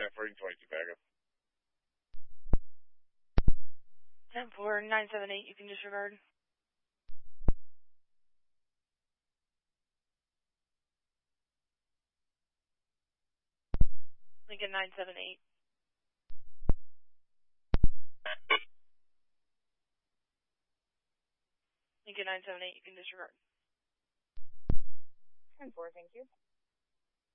F-rating 22 backup. 10-4-978, you can disregard. Lincoln 978. Lincoln 978, you can disregard. 10-4, thank you.